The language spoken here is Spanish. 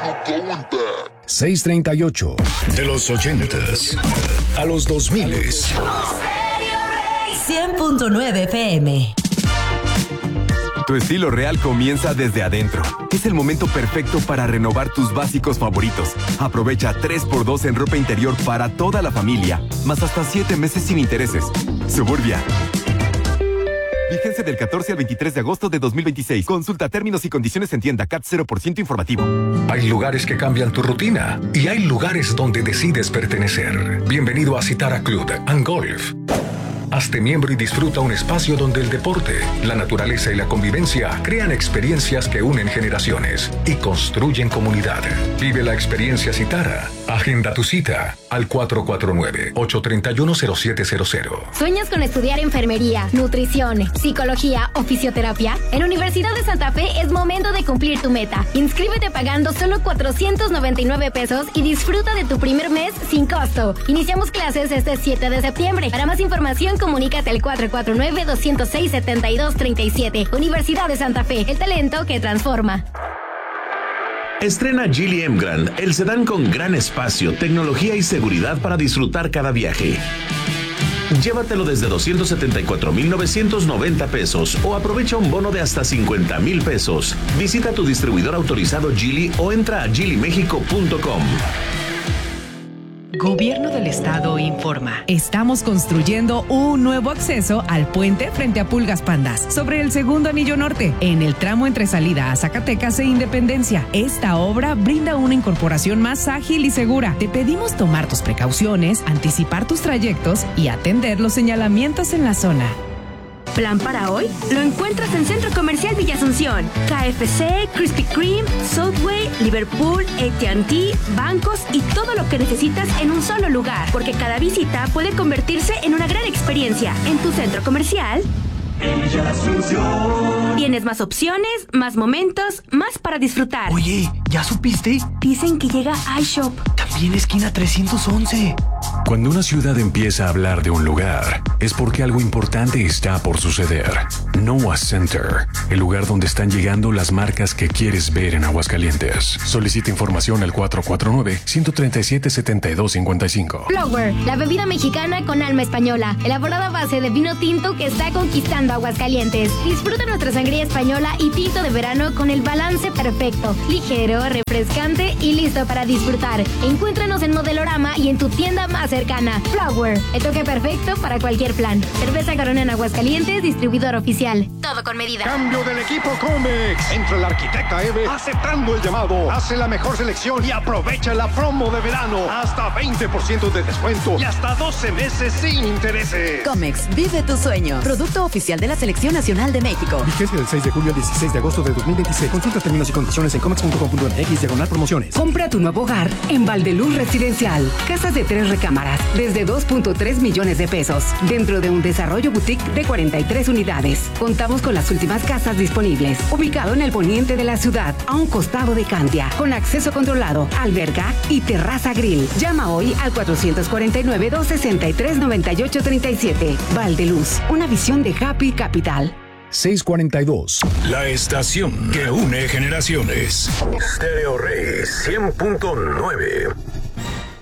638. De los 80s a los 2000s. 100.9 FM. Tu estilo real comienza desde adentro. Es el momento perfecto para renovar tus básicos favoritos. Aprovecha 3x2 en ropa interior para toda la familia, más hasta 7 meses sin intereses. Suburbia. Vigencia del 14 al 23 de agosto de 2026. Consulta términos y condiciones en tienda. CAT 0% informativo. Hay lugares que cambian tu rutina y hay lugares donde decides pertenecer. Bienvenido a Citara Club and Golf. Hazte miembro y disfruta un espacio donde el deporte, la naturaleza y la convivencia crean experiencias que unen generaciones y construyen comunidad. Vive la experiencia Citara. Agenda tu cita al 449-831-0700. ¿Sueñas con estudiar enfermería, nutrición, psicología o fisioterapia? En Universidad de Santa Fe es momento de cumplir tu meta. Inscríbete pagando solo 499 pesos y disfruta de tu primer mes sin costo. Iniciamos clases este 7 de septiembre. Para más información, comunícate al 449-206-7237. Universidad de Santa Fe, el talento que transforma. Estrena Geely Emgrand, el sedán con gran espacio, tecnología y seguridad para disfrutar cada viaje. Llévatelo desde 274,990 pesos o aprovecha un bono de hasta 50,000 pesos. Visita tu distribuidor autorizado Geely o entra a geelymexico.com. Gobierno del Estado informa. Estamos construyendo un nuevo acceso al puente frente a Pulgas Pandas, sobre el segundo anillo norte, en el tramo entre salida a Zacatecas e Independencia. Esta obra brinda una incorporación más ágil y segura. Te pedimos tomar tus precauciones, anticipar tus trayectos y atender los señalamientos en la zona. ¿Plan para hoy? Lo encuentras en Centro Comercial Villa Asunción. KFC, Krispy Kreme, Subway, Liverpool, AT&T, bancos y todo lo que necesitas en un solo lugar. Porque cada visita puede convertirse en una gran experiencia. En tu centro comercial Villa Asunción. Tienes más opciones, más momentos, más para disfrutar. Oye, ¿ya supiste? Dicen que llega iShop. También esquina 311. Cuando una ciudad empieza a hablar de un lugar, es porque algo importante está por suceder. Noah Center, el lugar donde están llegando las marcas que quieres ver en Aguascalientes. Solicita información al 449-137-7255. Flower, la bebida mexicana con alma española, elaborada a base de vino tinto que está conquistando Aguascalientes. Disfruta nuestra sangría española y tinto de verano con el balance perfecto, ligero, refrescante y listo para disfrutar. Encuéntranos en Modelorama y en tu tienda más cercana. Flower, el toque perfecto para cualquier plan. Cerveza Corona en Aguascalientes, distribuidor oficial. Todo con medida. Cambio del equipo Comex. Entra la arquitecta Eve aceptando el llamado. Hace la mejor selección y aprovecha la promo de verano. Hasta 20% de descuento y hasta 12 meses sin intereses. Comex, vive tu sueño. Producto oficial de la Selección Nacional de México. Vigencia del 6 de julio al 16 de agosto de 2026. Consulta términos y condiciones en comex.com.mx/promociones. Compra tu nuevo hogar en Valdeluz Residencial. Casas de 3 recámaras desde 2.3 millones de pesos. Dentro de un desarrollo boutique de 43 unidades. Contamos con las últimas casas disponibles. Ubicado en el poniente de la ciudad, a un costado de Cantia. Con acceso controlado, alberga y terraza grill. Llama hoy al 449-263-9837. Valdeluz, una visión de Happy Capital. 642. La estación que une generaciones. Stereo Rey 100.9.